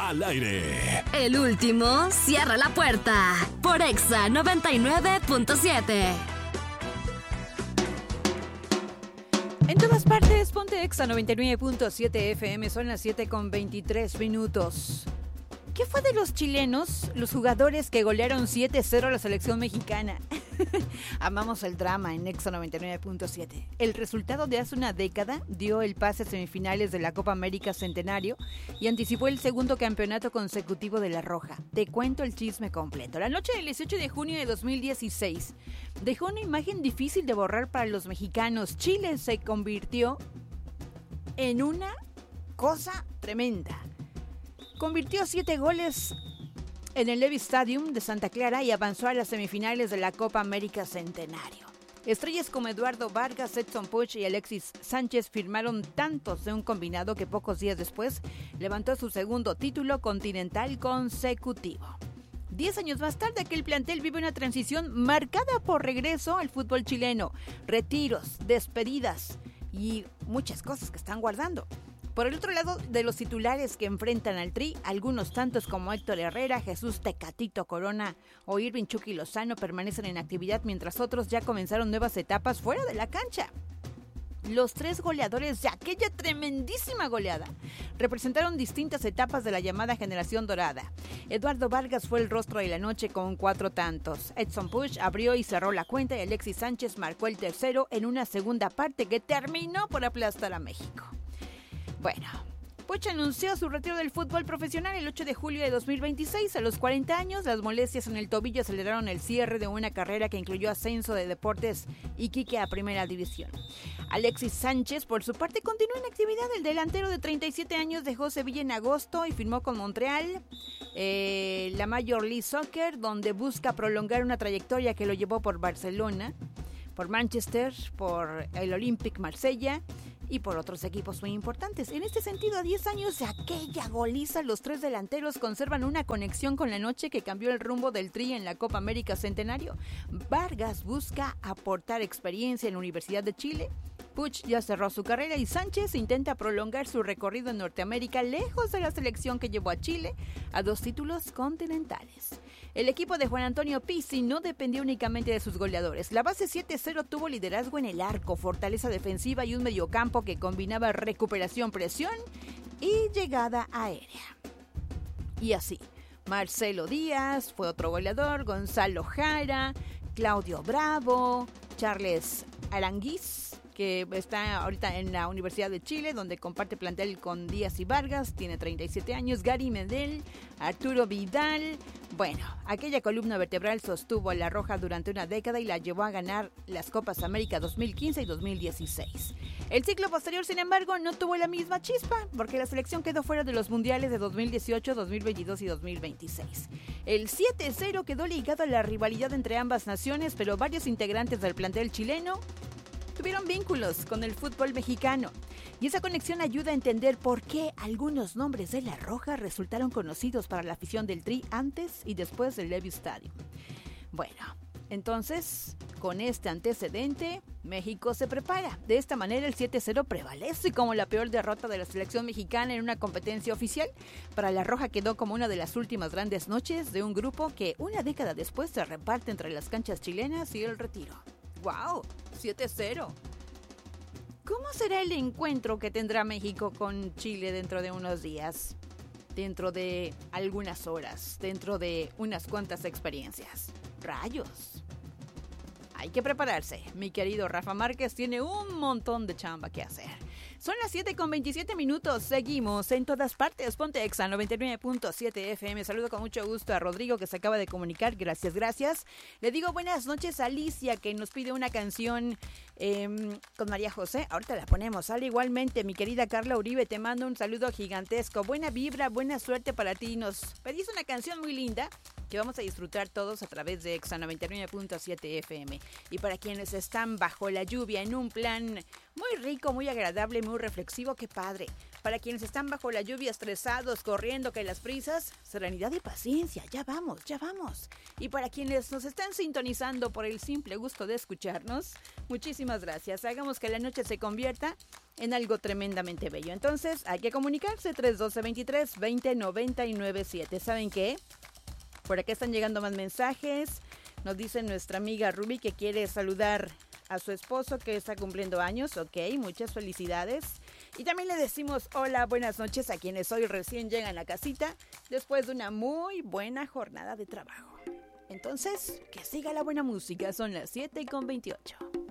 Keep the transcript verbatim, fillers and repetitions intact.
al aire. El último cierra la puerta por Exa noventa y nueve punto siete. En todas partes, ponte Exa noventa y nueve punto siete F M, son las siete con veintitrés minutos. ¿Qué fue de los chilenos, los jugadores que golearon siete cero a la selección mexicana? Amamos el drama en Exa noventa y nueve punto siete. El resultado de hace una década dio el pase a semifinales de la Copa América Centenario y anticipó el segundo campeonato consecutivo de La Roja. Te cuento el chisme completo. La noche del dieciocho de junio de dos mil dieciséis dejó una imagen difícil de borrar para los mexicanos. Chile se convirtió en una cosa tremenda. Convirtió siete goles en el Levi Stadium de Santa Clara y avanzó a las semifinales de la Copa América Centenario. Estrellas como Eduardo Vargas, Edson Puch y Alexis Sánchez firmaron tantos de un combinado que pocos días después levantó su segundo título continental consecutivo. Diez años más tarde, aquel plantel vive una transición marcada por regreso al fútbol chileno, retiros, despedidas y muchas cosas que están guardando. Por el otro lado de los titulares que enfrentan al Tri, algunos tantos como Héctor Herrera, Jesús Tecatito Corona o Irving Chucky Lozano permanecen en actividad, mientras otros ya comenzaron nuevas etapas fuera de la cancha. Los tres goleadores de aquella tremendísima goleada representaron distintas etapas de la llamada generación dorada. Eduardo Vargas fue el rostro de la noche con cuatro tantos. Edson Puch abrió y cerró la cuenta y Alexis Sánchez marcó el tercero en una segunda parte que terminó por aplastar a México. Bueno, Puch anunció su retiro del fútbol profesional el ocho de julio de dos mil veintiséis. A los cuarenta años, las molestias en el tobillo aceleraron el cierre de una carrera que incluyó ascenso de Deportes Iquique a Primera División. Alexis Sánchez, por su parte, continuó en actividad. El delantero de treinta y siete años dejó Sevilla en agosto y firmó con Montreal, eh, la Major League Soccer, donde busca prolongar una trayectoria que lo llevó por Barcelona, por Manchester, por el Olympique Marsella y por otros equipos muy importantes. En este sentido, a diez años de aquella goliza, los tres delanteros conservan una conexión con la noche que cambió el rumbo del Tri en la Copa América Centenario. Vargas busca aportar experiencia en la Universidad de Chile. Puch ya cerró su carrera y Sánchez intenta prolongar su recorrido en Norteamérica lejos de la selección que llevó a Chile a dos títulos continentales. El equipo de Juan Antonio Pizzi no dependía únicamente de sus goleadores. La base siete cero tuvo liderazgo en el arco, fortaleza defensiva y un mediocampo que combinaba recuperación, presión y llegada aérea. Y así, Marcelo Díaz fue otro goleador, Gonzalo Jara, Claudio Bravo, Charles Aranguiz, que está ahorita en la Universidad de Chile, donde comparte plantel con Díaz y Vargas, tiene treinta y siete años, Gary Medel, Arturo Vidal. Bueno, aquella columna vertebral sostuvo a La Roja durante una década y la llevó a ganar las Copas América dos mil quince y dos mil dieciséis. El ciclo posterior, sin embargo, no tuvo la misma chispa, porque la selección quedó fuera de los mundiales de dos mil dieciocho, dos mil veintidós y dos mil veintiséis. El siete cero quedó ligado a la rivalidad entre ambas naciones, pero varios integrantes del plantel chileno tuvieron vínculos con el fútbol mexicano. Y esa conexión ayuda a entender por qué algunos nombres de La Roja resultaron conocidos para la afición del Tri antes y después del Levi Stadium. Bueno, entonces, con este antecedente, México se prepara. De esta manera, el siete cero prevalece como la peor derrota de la selección mexicana en una competencia oficial. Para La Roja quedó como una de las últimas grandes noches de un grupo que una década después se reparte entre las canchas chilenas y el retiro. ¡Wow! siete cero. ¿Cómo será el encuentro que tendrá México con Chile dentro de unos días? Dentro de algunas horas, dentro de unas cuantas experiencias. ¡Rayos! Hay que prepararse. Mi querido Rafa Márquez tiene un montón de chamba que hacer. Son las siete con veintisiete minutos. Seguimos en todas partes. Ponte Exa noventa y nueve punto siete F M. Saludo con mucho gusto a Rodrigo, que se acaba de comunicar. Gracias, gracias. Le digo buenas noches a Alicia, que nos pide una canción eh, con María José. Ahorita la ponemos. Al igualmente, mi querida Carla Uribe, te mando un saludo gigantesco. Buena vibra, buena suerte para ti. Nos pedís una canción muy linda que vamos a disfrutar todos a través de Exa noventa y nueve punto siete F M. Y para quienes están bajo la lluvia en un plan muy rico, muy agradable, muy reflexivo, qué padre. Para quienes están bajo la lluvia estresados, corriendo, que las prisas, serenidad y paciencia, ya vamos, ya vamos. Y para quienes nos están sintonizando por el simple gusto de escucharnos, muchísimas gracias. Hagamos que la noche se convierta en algo tremendamente bello. Entonces, hay que comunicarse tres uno dos, veintitrés, veinte, noventa y nueve siete. ¿Saben qué? Por acá están llegando más mensajes. Nos dice nuestra amiga Ruby que quiere saludar a su esposo que está cumpliendo años. Ok, muchas felicidades. Y también le decimos hola, buenas noches a quienes hoy recién llegan a casita después de una muy buena jornada de trabajo. Entonces, que siga la buena música. Son las siete con veintiocho.